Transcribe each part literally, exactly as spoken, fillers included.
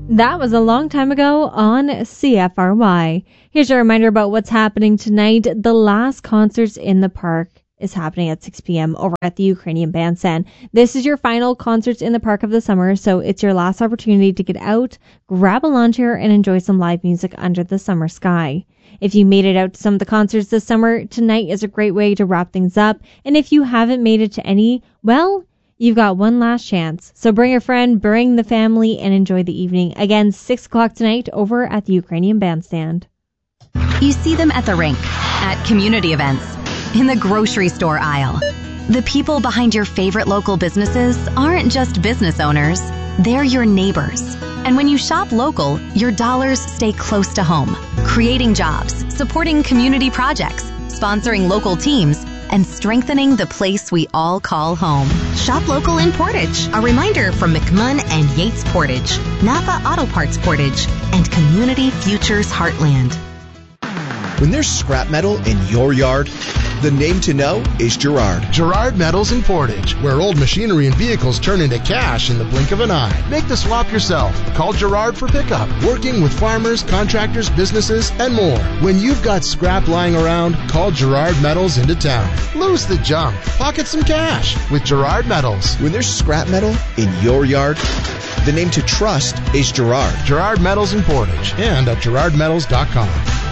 That was a long time ago on C F R Y. Here's a reminder about what's happening tonight. The last concerts in the park is happening at six p.m. over at the Ukrainian Bandstand. This is your final concerts in the park of the summer, so it's your last opportunity to get out, grab a lawn chair, and enjoy some live music under the summer sky. If you made it out to some of the concerts this summer, tonight is a great way to wrap things up. And if you haven't made it to any, well, you've got one last chance. So bring a friend, bring the family, and enjoy the evening. Again, six o'clock tonight over at the Ukrainian Bandstand. You see them at the rink, at community events, in the grocery store aisle. The people behind your favorite local businesses aren't just business owners. They're your neighbors. And when you shop local, your dollars stay close to home, creating jobs, supporting community projects, sponsoring local teams, and strengthening the place we all call home. Shop local in Portage. A reminder from McMunn and Yates Portage, Napa Auto Parts Portage, and Community Futures Heartland. When there's scrap metal in your yard, the name to know is Girard. Girard Metals in Portage, where old machinery and vehicles turn into cash in the blink of an eye. Make the swap yourself. Call Girard for pickup. Working with farmers, contractors, businesses, and more. When you've got scrap lying around, call Girard Metals into town. Lose the junk. Pocket some cash with Girard Metals. When there's scrap metal in your yard, the name to trust is Girard. Girard Metals in Portage and at girard metals dot com.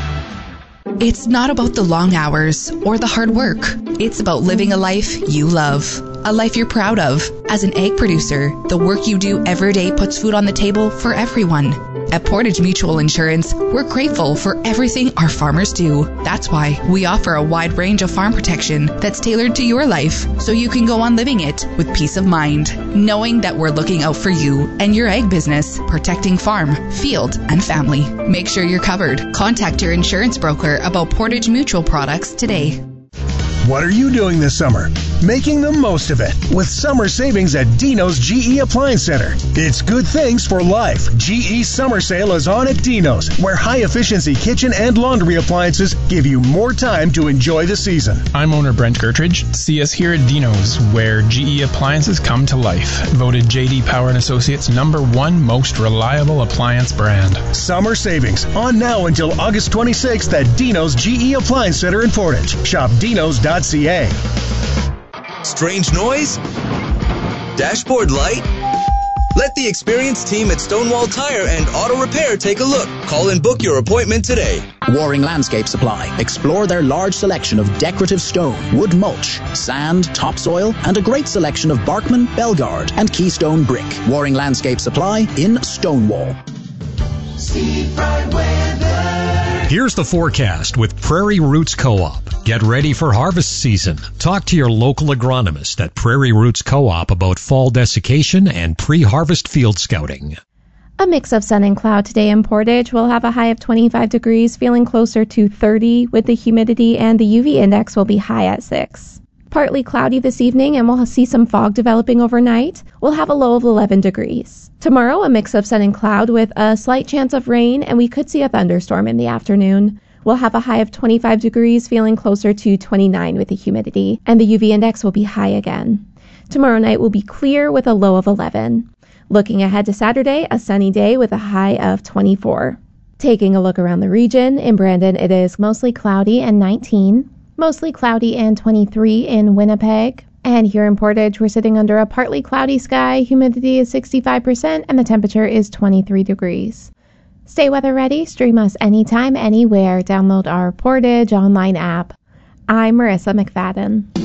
It's not about the long hours or the hard work. It's about living a life you love, a life you're proud of. As an egg producer, the work you do every day puts food on the table for everyone. At Portage Mutual Insurance, we're grateful for everything our farmers do. That's why we offer a wide range of farm protection that's tailored to your life, so you can go on living it with peace of mind, knowing that we're looking out for you and your egg business, protecting farm, field, and family. Make sure you're covered. Contact your insurance broker about Portage Mutual products today. What are you doing this summer? Making the most of it with summer savings at Dino's G E Appliance Center. It's good things for life. G E Summer Sale is on at Dino's, where high-efficiency kitchen and laundry appliances give you more time to enjoy the season. I'm owner Brent Gertridge. See us here at Dino's, where G E appliances come to life. Voted J D Power and Associates number one most reliable appliance brand. Summer savings on now until August twenty-sixth at Dino's G E Appliance Center in Portage. Shop dinos dot c a. Strange noise? Dashboard light? Let the experienced team at Stonewall Tire and Auto Repair take a look. Call and book your appointment today. Waring Landscape Supply. Explore their large selection of decorative stone, wood mulch, sand, topsoil, and a great selection of Barkman, Belgard, and Keystone brick. Waring Landscape Supply in Stonewall. Seafront weather. Here's the forecast with Prairie Roots Co-op. Get ready for harvest season. Talk to your local agronomist at Prairie Roots Co-op about fall desiccation and pre-harvest field scouting. A mix of sun and cloud today in Portage. We'll have a high of twenty-five degrees, feeling closer to thirty with the humidity, and the U V index will be high at six. Partly cloudy this evening, and we'll see some fog developing overnight. We'll have a low of eleven degrees. Tomorrow, a mix of sun and cloud with a slight chance of rain, and we could see a thunderstorm in the afternoon. We'll have a high of twenty-five degrees, feeling closer to twenty-nine with the humidity, and the U V index will be high again. Tomorrow night will be clear with a low of eleven. Looking ahead to Saturday, a sunny day with a high of twenty-four. Taking a look around the region, in Brandon it is mostly cloudy and nineteen, mostly cloudy and twenty-three in Winnipeg. And here in Portage, we're sitting under a partly cloudy sky, humidity is sixty-five percent, and the temperature is twenty-three degrees. Stay weather ready, stream us anytime, anywhere. Download our Portage online app. I'm Marissa McFadden.